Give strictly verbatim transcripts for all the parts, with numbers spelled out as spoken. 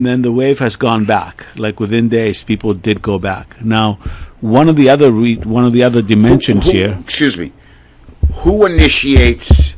then the wave has gone back. Like within days, people did go back. Now, one of the other re- one of the other dimensions who, who, here. Excuse me. Who initiates?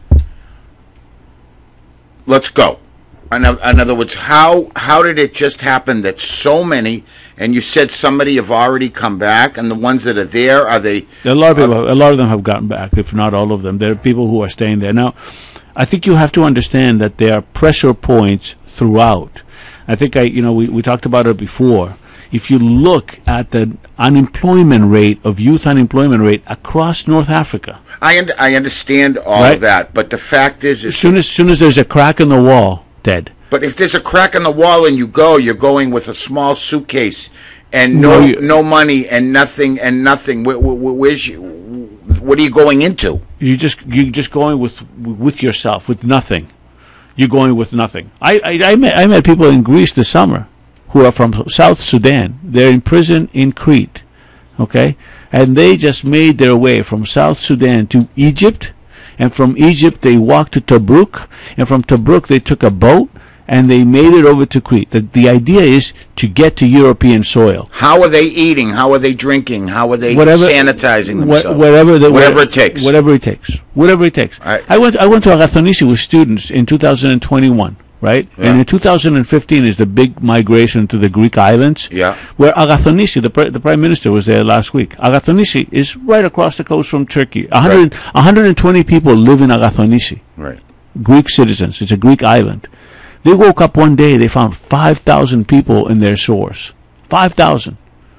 Let's go. In, in other words, how how did it just happen that so many? And you said somebody have already come back, and the ones that are there, are they? A lot of people, a lot of them have gotten back, if not all of them. There are people who are staying there now. I think you have to understand that there are pressure points throughout. I think I, you know, we, we talked about it before. If you look at the unemployment rate of youth unemployment rate across North Africa, I und- I understand all right? of that, but the fact is, is as soon as soon as there's a crack in the wall, dead. But if there's a crack in the wall and you go, you're going with a small suitcase and no No, you- no money and nothing and nothing. Where, where, where's you, what are you going into? You just you just going with with yourself with nothing. You're going with nothing. I, I I met I met people in Greece this summer who are from South Sudan. They're in prison in Crete, okay, and they just made their way from South Sudan to Egypt, and from Egypt they walked to Tobruk, and from Tobruk they took a boat and they made it over to Crete. The, the idea is to get to European soil. How are they eating? How are they drinking? How are they Whatever, sanitizing wha- themselves? whatever, the, whatever it takes. Whatever it takes. Whatever it takes. I- I went. I went to Agathonisi with students in two thousand twenty-one, right? Yeah. And in two thousand fifteen is the big migration to the Greek islands. Yeah. Where Agathonisi, the pre- the prime minister, was there last week. Agathonisi is right across the coast from Turkey. one hundred, one hundred twenty people live in Agathonisi. Right. Greek citizens. It's a Greek island. They woke up one day, they found five thousand people in their shores. five thousand.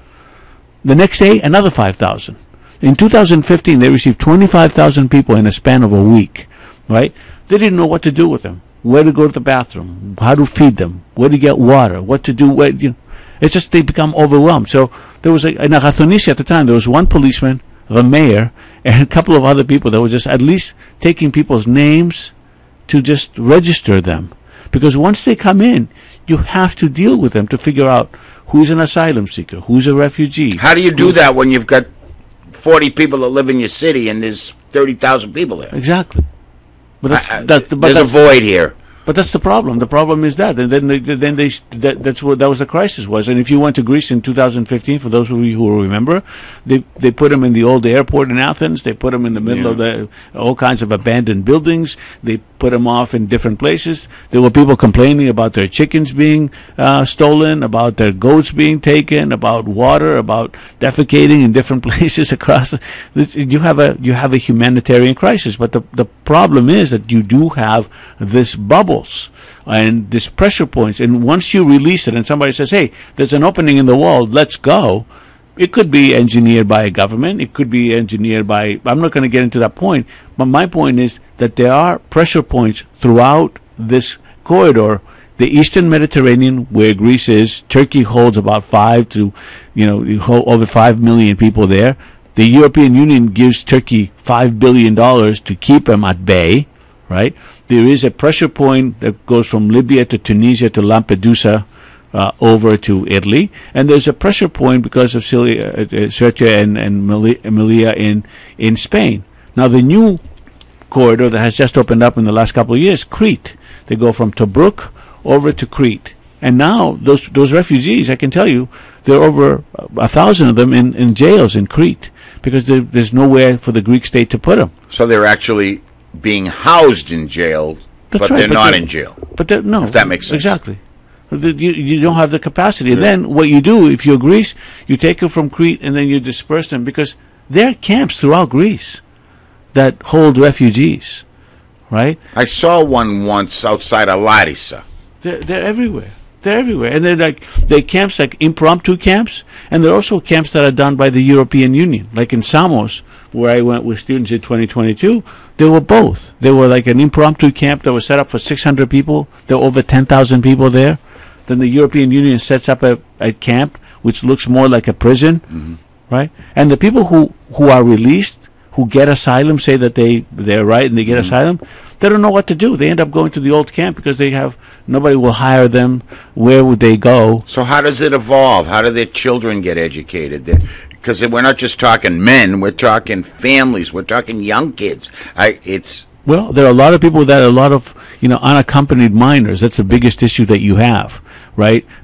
The next day, another five thousand. In two thousand fifteen, they received twenty-five thousand people in a span of a week, right? They didn't know what to do with them, where to go to the bathroom, how to feed them, where to get water, what to do. Where, you know, it's just they become overwhelmed. So there was a, in Agathonisi at the time, there was one policeman, the mayor, and a couple of other people that were just at least taking people's names to just register them. Because once they come in, you have to deal with them to figure out who's an asylum seeker, who's a refugee. How do you do that when you've got forty people that live in your city and there's thirty thousand people there? Exactly. But that's, I- I- that, but there's a that's, void here. But that's the problem. The problem is that, and then they, then they that, that's what that was the crisis was. And if you went to Greece in two thousand fifteen, for those of you who remember, they they put them in the old airport in Athens. They put them in the middle Yeah. of the all kinds of abandoned buildings. They put them off in different places. There were people complaining about their chickens being uh, stolen, about their goats being taken, about water, about defecating in different places across. This, you have a you have a humanitarian crisis, but the the problem is that you do have this bubble. And this pressure points, and once you release it and somebody says, hey, there's an opening in the wall, let's go, it could be engineered by a government, it could be engineered by, I'm not going to get into that point, but my point is that there are pressure points throughout this corridor. The Eastern Mediterranean, where Greece is, Turkey holds about five to, you know, you hold over five million people there. The European Union gives Turkey five billion dollars to keep them at bay, right? There is a pressure point that goes from Libya to Tunisia to Lampedusa uh, over to Italy. And there's a pressure point because of Cilia, uh, uh, Ceuta and, and Melilla in, in Spain. Now, the new corridor that has just opened up in the last couple of years, Crete. They go from Tobruk over to Crete. And now those those refugees, I can tell you, there are over a thousand of them in, in jails in Crete because there, there's nowhere for the Greek state to put them. So they're actually being housed in jail, That's but right, they're but not they're- in jail. But there- no, If that makes sense. Exactly. The- You, you don't have the capacity. And then what you do, if you're Greece, you take them from Crete and then you disperse them because there are camps throughout Greece that hold refugees, right? I saw one once outside of Larissa. They're, they're everywhere. They're everywhere. And they're like, they're camps like impromptu camps, and they're also camps that are done by the European Union. Like in Samos, where I went with students in twenty twenty-two, they were both. They were like an impromptu camp that was set up for six hundred people. There were over ten thousand people there. Then the European Union sets up a, a camp which looks more like a prison, Mm-hmm. right? And the people who, who are released, who get asylum, say that they, they're right and they get Mm-hmm. asylum, they don't know what to do. They end up going to the old camp because they have, nobody will hire them. Where would they go? So how does it evolve? How do their children get educated? Because we're not just talking men, we're talking families, we're talking young kids. I, it's Well, there are a lot of people that are a lot of, you know, unaccompanied minors. That's the biggest issue that you have, right?